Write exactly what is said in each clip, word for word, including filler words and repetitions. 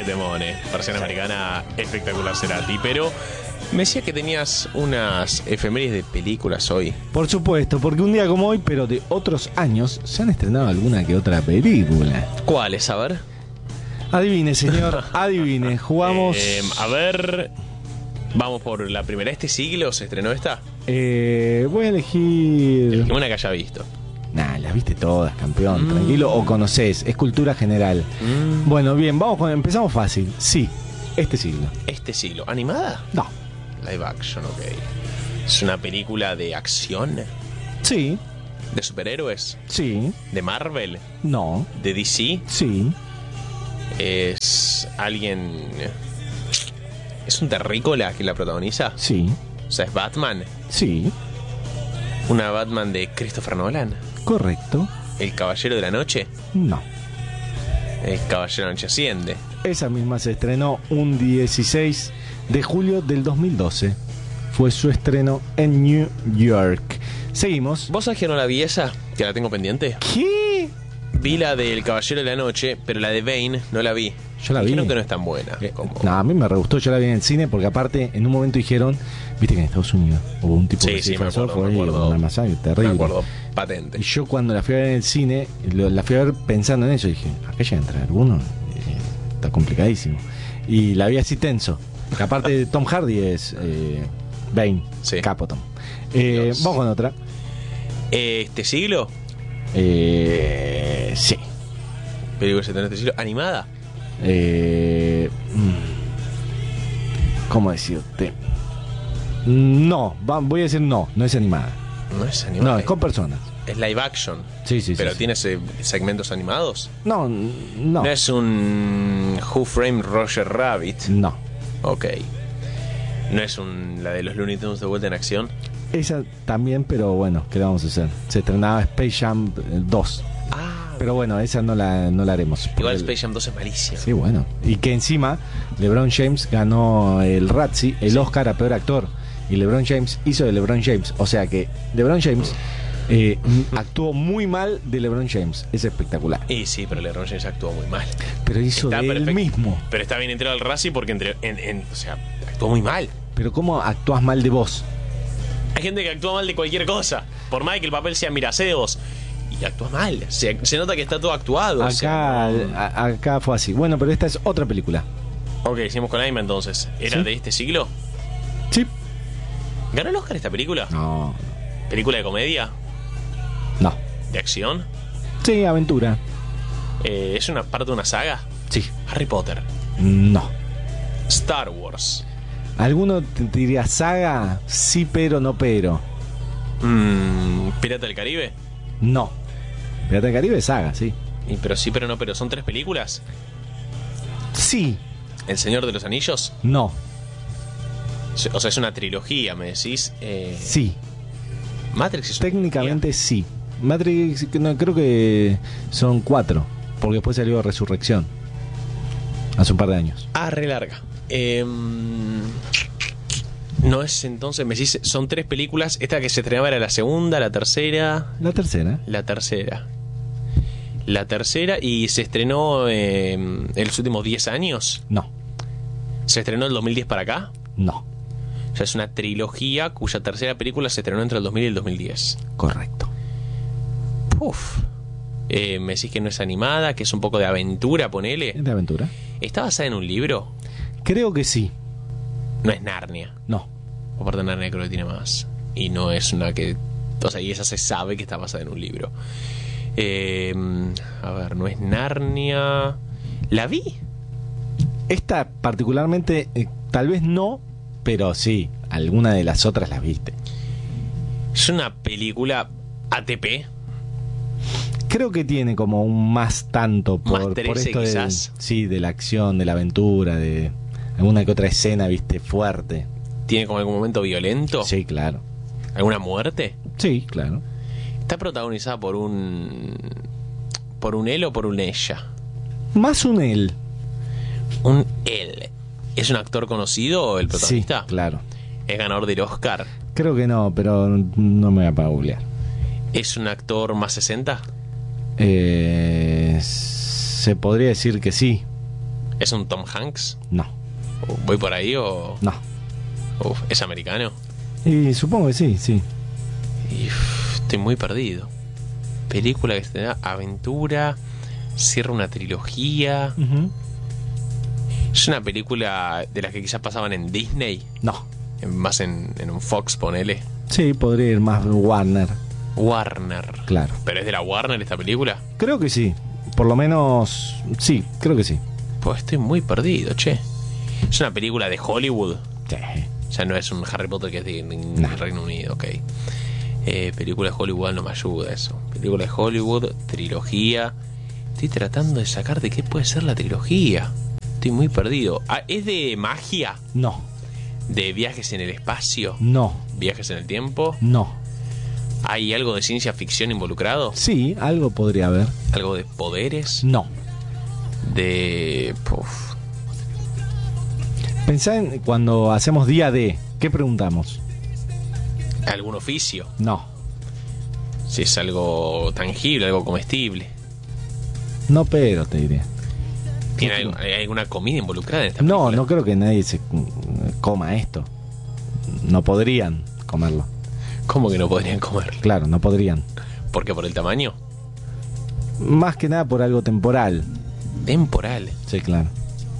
temón, eh. Versión americana espectacular, Cerati. Pero me decía que tenías unas efemérides de películas hoy. Por supuesto, porque un día como hoy, pero de otros años, se han estrenado alguna que otra película. ¿Cuáles? A ver. Adivine, señor, adivine. Jugamos. Eh, a ver. Vamos por la primera. ¿Este siglo se estrenó esta? Eh, voy a elegir. Elegime una que haya visto. Nah, las viste todas, campeón. Mm. Tranquilo, o conoces. Es cultura general. Mm. Bueno, bien, vamos con. Empezamos fácil. Sí, este siglo. ¿Este siglo? ¿Animada? No. Live action, ok. ¿Es una película de acción? Sí, ¿De superhéroes? sí, ¿De Marvel? no, ¿De D C? sí. ¿Es alguien... ¿Es un terrícola que la protagoniza? Sí, O sea, ¿es Batman? sí, ¿Una Batman de Christopher Nolan? correcto. ¿El Caballero de la Noche? No. El Caballero de la Noche asciende. Esa misma se estrenó un dieciséis de julio del dos mil doce. Fue su estreno en New York. Seguimos. ¿Vos sabés que no la vi esa? Que la tengo pendiente. ¿Qué? Vi la del Caballero de la Noche, pero la de Bane no la vi. Yo la vi. Dijeron que no es tan buena. Eh, como... No, a mí me re gustó, yo la vi en el cine porque aparte en un momento dijeron, viste que en Estados Unidos hubo un tipo Sí, que sí, se me disfrazó, acuerdo, fue me acuerdo. una masacre Me terrible. acuerdo, patente. Y yo cuando la fui a ver en el cine, lo- la fui a ver pensando en eso, dije, ¿acá ya entra alguno? Eh, está complicadísimo. Y la vi así tenso. Que aparte de Tom Hardy es eh, Bane, Sí. capo Tom. Eh, Dios. vamos con otra. ¿Este siglo? Eh, sí. Película que se estrenó este siglo. ¿Animada? Eh, mm, ¿Cómo decirte? No, va- voy a decir no, no es animada. No es animada. No, es con personas. Es live action. Sí, sí, sí. Pero sí. tiene se- segmentos animados. No, no. No. es un Who Framed Roger Rabbit. No. Ok. No es un la de los Looney Tunes de vuelta en acción. Esa también, pero bueno, ¿qué le vamos a hacer? Se estrenaba Space Jam dos. Ah, Pero bueno, esa no la, no la haremos. igual Porque- Space Jam dos es malísimo. Sí, bueno. Y que encima LeBron James ganó el Razzie, el Oscar a peor actor. Y LeBron James hizo de LeBron James. O sea que LeBron James eh, actuó muy mal de LeBron James. Es espectacular. Y sí, pero LeBron James actuó muy mal. Pero hizo Está de él perfecto. mismo. Pero está bien entrado al Razzie porque entre, en, en- o sea, actuó muy mal. Pero ¿cómo actúas mal de vos? Hay gente que actúa mal de cualquier cosa. Por más que el papel sea miraseos. Y actúa mal. Se, se nota que está todo actuado. o Acá, sea, no- a- acá fue así. Bueno, pero esta es otra película. Ok, hicimos con Aima entonces. ¿Era Sí. de este siglo? Sí. ¿Ganó el Oscar esta película? No. ¿Película de comedia? No. ¿De acción? Sí, aventura. Eh, ¿Es una parte de una saga? Sí. Harry Potter. No. Star Wars. ¿Alguno te diría saga? Sí, pero no, pero. Mm, ¿Pirata del Caribe? No. Pirata del Caribe es saga, sí. Y, pero sí, pero no, pero son tres películas. Sí. ¿El Señor de los Anillos? No. O sea, es una trilogía, me decís. Eh, Sí. Matrix es una Técnicamente sí. Matrix, no, creo que son cuatro. Porque después salió Resurrección. Hace un par de años. trilogía. Ah, re larga. Eh, no es entonces, me decís, son tres películas. Esta que se estrenaba era la segunda, la tercera. La tercera. La tercera. La tercera y se estrenó eh, en los últimos diez años. No. Se estrenó el dos mil diez para acá. No. O sea, es una trilogía cuya tercera película se estrenó entre el dos mil y el dos mil diez. Correcto. Uf. Eh, me decís que no es animada, que es un poco de aventura, ponele. ¿Es de aventura? ¿Está basada en un libro? Creo que sí. No es Narnia. No. Aparte Narnia creo que tiene más. Y no es una que... O sea, y esa se sabe que está basada en un libro. Eh, a ver, no es Narnia... ¿La vi? Esta particularmente, eh, tal vez no, pero sí, alguna de las otras las viste. Es una película A T P. Creo que tiene como un más tanto por, Más trece por esto de, quizás. sí, de la acción, de la aventura, de alguna que otra escena, viste, fuerte. ¿Tiene como algún momento violento? Sí, claro. ¿Alguna muerte? Sí, claro. Está protagonizada por un... ¿Por un él o por un ella? Más un él. Un él. ¿Es un actor conocido el protagonista? Sí, claro. ¿Es ganador del Oscar? Creo que no, pero no me voy a para googlear. ¿Es un actor más sesenta? Eh, se podría decir que sí. ¿Es un Tom Hanks? No, ¿Voy por ahí o...? no. Uf, ¿es americano? Y supongo que sí, sí. Y, uf, estoy muy perdido. Película que se da aventura, cierra una trilogía. Uh-huh. Es una película de las que quizás pasaban en Disney, No. en- más en, en un Fox, ponele. Sí, podría ir más Warner, Warner. claro. ¿Pero es de la Warner esta película? Creo que sí. Por lo menos, sí, creo que sí. Pues estoy muy perdido, che. Es una película de Hollywood. Sí. O sea, no es un Harry Potter que es de, de Nah. Reino Unido, ok. Eh, película de Hollywood no me ayuda eso. Película de Hollywood, trilogía. Estoy tratando de sacar de qué puede ser la trilogía. Estoy muy perdido. Ah, ¿es de magia? No, ¿De viajes en el espacio? no, ¿Viajes en el tiempo? no. ¿Hay algo de ciencia ficción involucrado? Sí, algo podría haber. ¿Algo de poderes? No. De... Puf. Pensá en cuando hacemos día de, ¿qué preguntamos? ¿Algún oficio? No. Si es algo tangible, algo comestible. No, pero te diré. ¿Tiene algo- ¿Hay alguna comida involucrada en esta película? No, no creo que nadie se coma esto. No podrían comerlo. ¿Cómo que no podrían comer? Claro, no podrían. ¿Por qué? ¿Por el tamaño? Más que nada por algo temporal. Temporal. Sí, claro.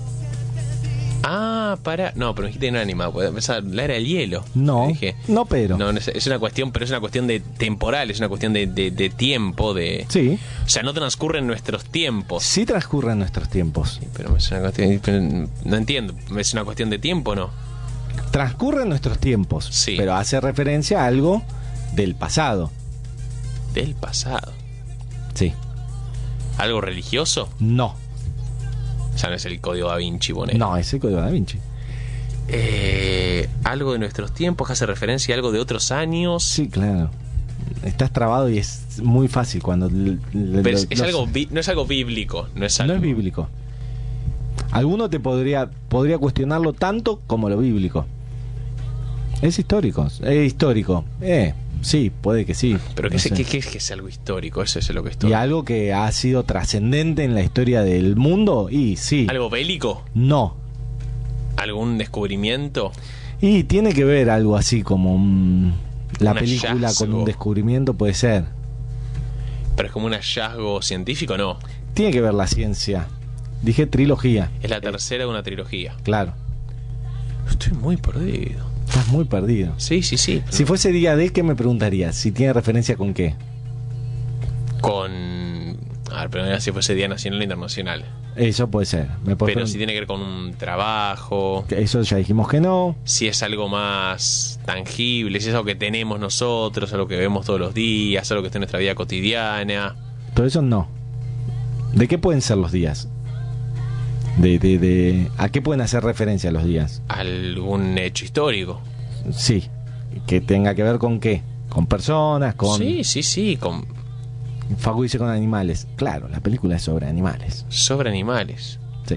Ah, para... No, pero me dijiste que no era animado. Puedo pensar, la era del hielo. No, Dije, no, pero. no, no es, es una cuestión, pero es una cuestión de temporal, es una cuestión de, de, de tiempo, de... Sí, O sea, no transcurren nuestros tiempos. sí transcurren nuestros tiempos. Pero es una cuestión... pero no entiendo, ¿es una cuestión de tiempo o no? Transcurren nuestros tiempos, Sí. pero hace referencia a algo del pasado. Del pasado. Sí. ¿Algo religioso? No, O sea, no es el código da Vinci, ponele. no, es el código da Vinci. Eh, algo de nuestros tiempos que hace referencia a algo de otros años. Sí, claro. Estás trabado y es muy fácil cuando... l- l- Pero lo- es, es los- algo bi- no es algo bíblico, no es No algo... es bíblico. Alguno te podría, podría cuestionarlo tanto como lo bíblico. Es histórico. Es histórico. Eh, sí, puede que sí. Pero no ¿qué, sé. es, qué- qué es que es algo histórico? Eso es lo que estoy... Y algo que ha sido trascendente en la historia del mundo, y sí. ¿Algo bélico? No. ¿Algún descubrimiento? Y tiene que ver algo así como mm, la Un película con hallazgo. un descubrimiento, puede ser. ¿Pero es como un hallazgo científico? No. Tiene que ver la ciencia. Dije trilogía, Es la tercera de una trilogía. claro. Estoy muy perdido. Estás muy perdido. Sí, sí, sí. Si fuese día de, ¿qué me preguntarías? Si tiene referencia con qué. Con... A ver, pero no era si fuese Día Nacional o Internacional. Eso puede ser. Me puedes Pero pregun- si tiene que ver con un trabajo... Eso ya dijimos que no. Si es algo más tangible, si es algo que tenemos nosotros, algo que vemos todos los días, algo que está en nuestra vida cotidiana. Todo eso no. ¿De qué pueden ser los días? De, de, de, ¿A qué pueden hacer referencia los días? Algún hecho histórico. Sí. Que tenga que ver con qué. Con personas, con... Sí, sí, sí, con... Facu dice con animales. Claro, la película es sobre animales. sobre animales. Sí.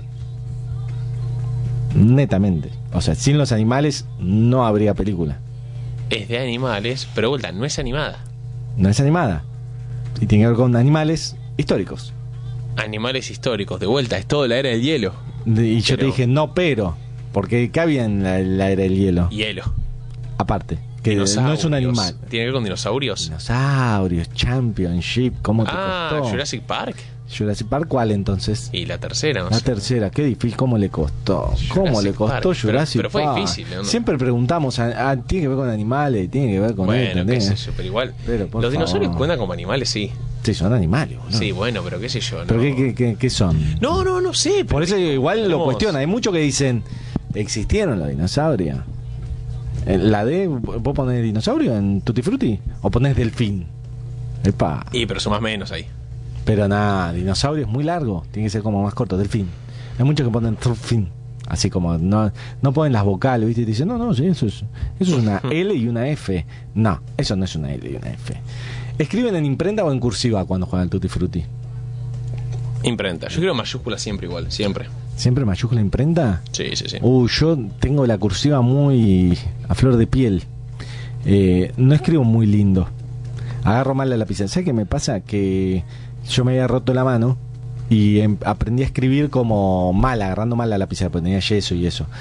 Netamente. O sea, sin los animales no habría película. Es de animales, pero vuelta, no es animada. No es animada. Y tiene que ver con animales históricos. Animales históricos, de vuelta, es todo la era del hielo. De- Y yo te Pero- dije, no, pero. Porque ¿qué había en la, la era del hielo? Hielo. Aparte. Que no es un Dinosaurios. animal. ¿Tiene que ver con dinosaurios? Dinosaurios, Championship, ¿cómo te Ah, costó? Jurassic Park. Jurassic Park, ¿cuál entonces? Y la tercera, no La sé. tercera, qué difícil, ¿cómo le costó? ¿Cómo Jurassic le costó Park, pero- Jurassic pero fue Park? difícil, ¿no? Siempre preguntamos, ah, ah, tiene que ver con animales, tiene que ver con Bueno, esto, qué ¿entendés? sé yo, pero igual. Pero, por Los dinosaurios favor. cuentan como animales, sí. Sí, son animales, boludo. Sí, bueno, pero qué sé yo. ¿Pero no. qué, qué, qué- qué son? No, no, no sé. Por eso pero- igual lo Vamos. cuestiona. Hay muchos que dicen, ¿existieron los dinosaurios? Eh, ¿La D, vos ponés dinosaurio en Tutti Frutti? ¿O ponés delfín? Epa. Y pero son más menos ahí. Pero nada, dinosaurio es muy largo. Tiene que ser como más corto, delfín. Hay muchos que ponen fin. Así como no, no ponen las vocales, ¿viste? Y te dicen, no, no, sí, eso es, eso es una L y una F. No, eso no es una L y una F. ¿Escriben en imprenta o en cursiva cuando juegan al Tutti Frutti? Imprenta. Yo quiero mayúscula siempre igual, siempre. ¿Siempre mayúscula imprenta? Sí, sí, sí. Uh, yo tengo la cursiva muy a flor de piel. Eh, no escribo muy lindo. Agarro mal la lapicera. ¿Sabes qué me pasa? Que yo me había roto la mano Y em, aprendí a escribir como mal, agarrando mal la lapicera, porque tenía yeso y eso.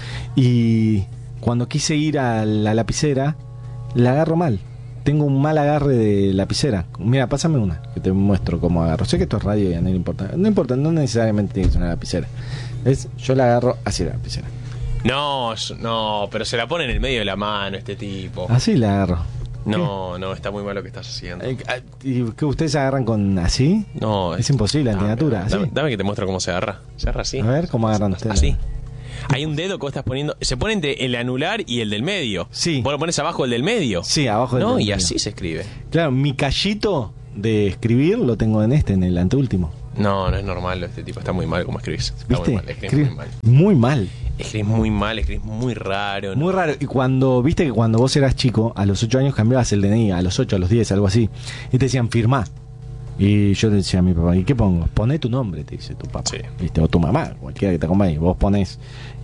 Y cuando quise ir a la lapicera, la agarro mal. Tengo un mal agarre de lapicera. Mira, pásame una, que te muestro cómo agarro. Sé que esto es radio y a nadie le importa. No importa, no necesariamente tiene que ser una lapicera. ¿Ves? Yo la agarro así la lapicera. No, no, pero se la pone en el medio de la mano este tipo. Así la agarro. No, no, está muy mal lo que estás haciendo. Eh, ¿Y que ustedes agarran con así? No, Es imposible, antinatura. Dame, Así. dame que te muestre cómo se agarra. Se agarra así. A ver cómo agarran ustedes. Así. Hay un dedo que vos estás poniendo. Se pone entre el anular y el del medio. Sí. Vos lo pones abajo el del medio. Sí, abajo del No, del y medio. así se escribe. Claro, mi callito de escribir lo tengo en este, en el anteúltimo. No, no es normal. Este tipo está muy mal como escribís. Está ¿Viste? muy mal. Escribís Escribe- muy mal. Muy mal. Escribís muy mal, escribís muy raro. ¿no? Muy raro. Y cuando, viste que cuando vos eras chico, a los ocho años cambiabas el D N I, a los ocho, a los diez, algo así. Y te decían, firmá. Y yo le decía a mi papá, ¿y qué pongo? Poné tu nombre, te dice tu papá. Sí. ¿Viste? O tu mamá, cualquiera que te acompañe. Vos ponés.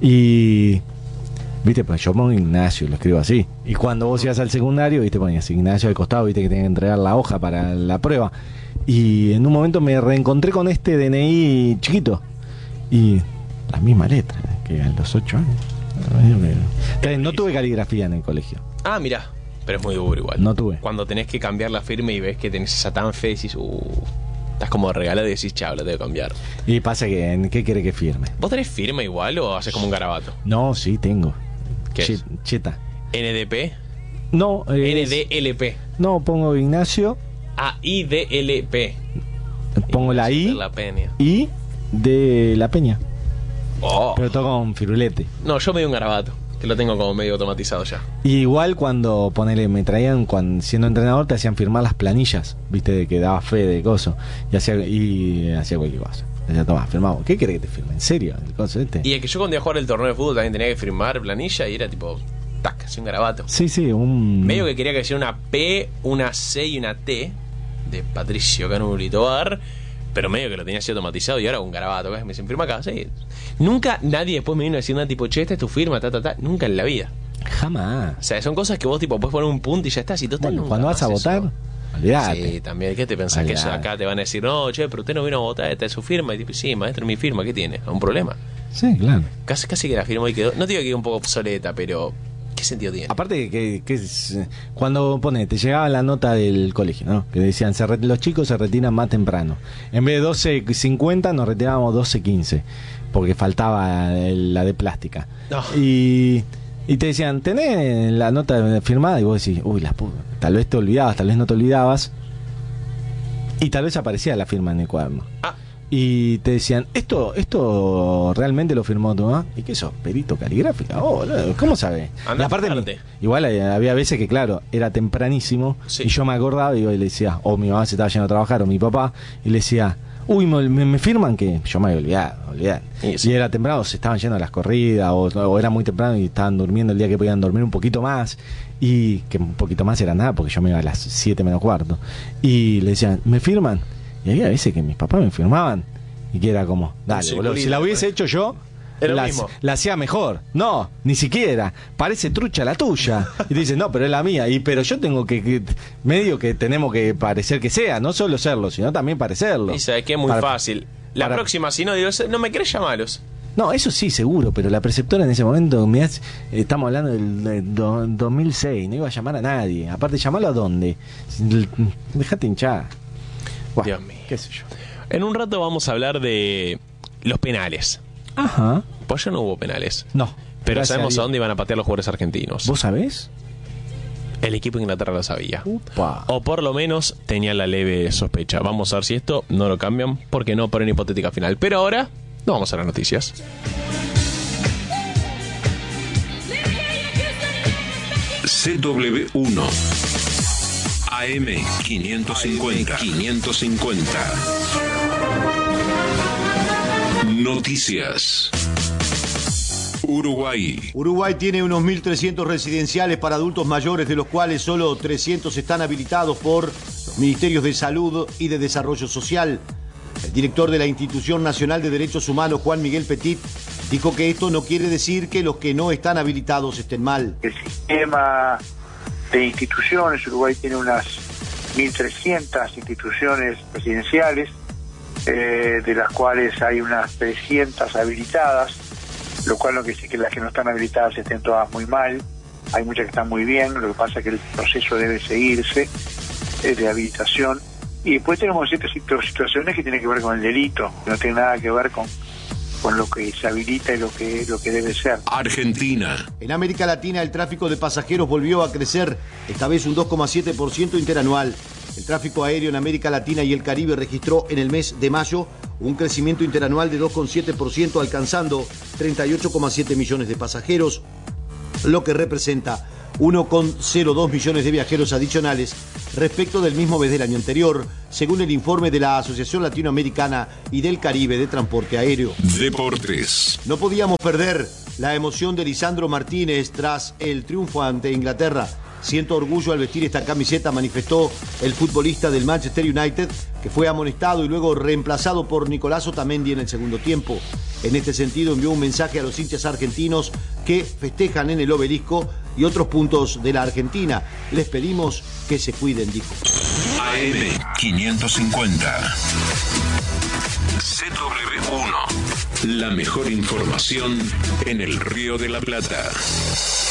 Y. Viste, pues yo pongo Ignacio, lo escribo así. Y cuando vos ibas al secundario, viste, ponías Ignacio al costado, viste que tenías que entregar la hoja para la prueba. Y en un momento me reencontré con este D N I chiquito. Y la misma letra, que a los ocho años. Entonces, no tuve caligrafía en el colegio. Ah, mirá. Pero es muy duro igual. No tuve. Cuando tenés que cambiar la firma y ves que tenés esa tan fe, decís, uh, estás como regalado y decís, chao, la tengo que cambiar. Y pasa que, ¿en qué quiere que firme? ¿Vos tenés firma igual o haces como un garabato? No, sí, tengo. ¿Qué Che- es? Cheta. N D P. No, es- N D L P. no, pongo Ignacio, Ah, I D L P. pongo la Ignacio I de la Peña. y de la Peña. Oh. Pero todo con firulete. No, yo me di un garabato, que lo tengo como medio automatizado ya. Y igual cuando ponele, me traían, cuando siendo entrenador, te hacían firmar las planillas, viste, de que daba fe de coso. Y hacía, y hacía cualquier cosa. Decía, toma, firmamos. ¿Qué querés que te firme? ¿En serio? ¿El coso este? Y el que yo cuando iba a jugar el torneo de fútbol también tenía que firmar planilla y era tipo, tac, así un garabato. Sí, sí, un. Medio que quería que hiciera una P, una C y una T de Patricio Canuli Tobar, pero medio que lo tenía así automatizado y ahora un garabato. ¿Ves? Me dicen, firma acá, sí. Nunca nadie después me vino a decir nada tipo, che, esta es tu firma, ta, ta, ta. Nunca en la vida. Jamás. O sea, son cosas que vos tipo puedes poner un punto y ya estás. Y total, Bueno, nunca cuando vas a más votar, eso. olvidate. Sí, también. ¿Qué te pensás? Que eso Olvidate. acá te van a decir, no, che, pero usted no vino a votar, esta es su firma. Y tipo, sí, maestro, mi firma, ¿qué tiene? ¿Un problema? Sí, claro. Casi, casi que la firmó y quedó. No te digo que quedó un poco obsoleta, pero ¿qué sentido tiene? Aparte que, que es, eh, cuando pone, te llegaba la nota del colegio, ¿no? Que decían, se re- los chicos se retiran más temprano. En vez de doce cincuenta nos retirábamos doce quince, porque faltaba el- la de plástica. No. Y, y te decían, tenés la nota firmada, y vos decís, uy, la puta, tal vez te olvidabas, tal vez no te olvidabas. Y tal vez aparecía la firma en el cuaderno. Ah, Y te decían, ¿esto esto realmente lo firmó tu mamá? ¿Y qué sos? ¿Perito caligráfica? Oh, boludo, ¿cómo sabes? Andá Y aparte, a fijarte. mi- igual eh, había veces que, claro, era tempranísimo Sí. y yo me acordaba y yo le decía, o mi mamá se estaba yendo a trabajar, o mi papá, y le decía, uy, me, me- me firman que yo me había olvidado, olvidado. Y sí. Y era temprano, se estaban yendo a las corridas, o, o era muy temprano y estaban durmiendo el día que podían dormir un poquito más, y que un poquito más era nada, porque yo me iba a las siete menos cuarto. Y le decían, ¿me firman? Y había veces que mis papás me firmaban y que era como, dale, Un boludo, si circulito, la hubiese ¿eh? hecho yo, Era lo la, mismo. la hacía mejor. No, ni siquiera. Parece trucha la tuya. Y te dicen, no, pero es la mía. Y pero yo tengo que, que- medio que tenemos que parecer que sea, no solo serlo, sino también parecerlo. y sabes que es muy Para- fácil. La para- próxima, si no, digo, no me querés llamalos. No, eso sí, seguro, pero la preceptora en ese momento, mirá, estamos hablando del, del do- dos mil seis, no iba a llamar a nadie. Aparte, llamarlo a dónde. Dejate hinchar. Buah, Dios mío. qué sé yo. En un rato vamos a hablar de los penales. Ajá. Pues ya no hubo penales. No. Pero gracias sabemos a Dios. dónde iban a patear los jugadores argentinos. ¿Vos sabés? El equipo de Inglaterra lo sabía. Upa. O por lo menos tenía la leve sospecha. Vamos a ver si esto no lo cambian. Porque no por una hipotética final. Pero ahora no vamos a las noticias. C W uno A M quinientos cincuenta quinientos cincuenta Noticias. Uruguay. Uruguay tiene unos mil trescientos residenciales para adultos mayores, de los cuales solo trescientos están habilitados por los Ministerios de Salud y de Desarrollo Social. El director de la Institución Nacional de Derechos Humanos, Juan Miguel Petit, dijo que esto no quiere decir que los que no están habilitados estén mal. El sistema de instituciones, Uruguay tiene unas mil trescientas instituciones residenciales, eh, de las cuales hay unas trescientas habilitadas, lo cual no quiere decir que las que no están habilitadas estén todas muy mal. Hay muchas que están muy bien, lo que pasa es que el proceso debe seguirse eh, de habilitación. Y después tenemos ciertas situaciones que tienen que ver con el delito, que no tienen nada que ver con, con lo que se habilita y lo que, lo que debe ser. Argentina. En América Latina el tráfico de pasajeros volvió a crecer, esta vez un dos coma siete por ciento interanual. El tráfico aéreo en América Latina y el Caribe registró en el mes de mayo un crecimiento interanual de dos coma siete por ciento, alcanzando treinta y ocho coma siete millones de pasajeros, lo que representa uno coma cero dos millones de viajeros adicionales respecto del mismo mes del año anterior, según el informe de la Asociación Latinoamericana y del Caribe de Transporte Aéreo. Deportes. No podíamos perder la emoción de Lisandro Martínez tras el triunfo ante Inglaterra. Siento orgullo al vestir esta camiseta, manifestó el futbolista del Manchester United, que fue amonestado y luego reemplazado por Nicolás Otamendi en el segundo tiempo. En este sentido envió un mensaje a los hinchas argentinos que festejan en el Obelisco y otros puntos de la Argentina. Les pedimos que se cuiden, dijo. A M quinientos cincuenta. C W uno. La mejor información en el Río de la Plata.